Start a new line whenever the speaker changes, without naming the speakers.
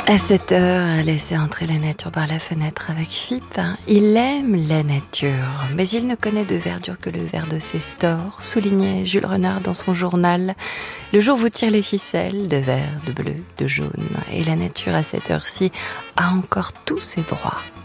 À cette heure, laisser entrer la nature par la fenêtre avec Philippe. Il aime la nature, mais il ne connaît de verdure que le ver de ses stores, soulignait Jules Renard dans son journal. Le jour vous tire les ficelles, de vert, de bleu, de jaune, et la nature à cette heure-ci a encore tous ses droits.